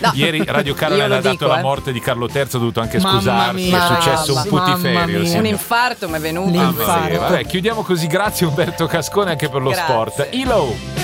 Ieri Radio Caroline ha dato la morte di Carlo III, ha dovuto anche Mamma scusarsi, mia, è successo un putiferio. mia. Sì. Un infarto mi è venuto. L'infarto. Vabbè, chiudiamo così, grazie Umberto Cascone anche per lo Grazie. sport. Ilo!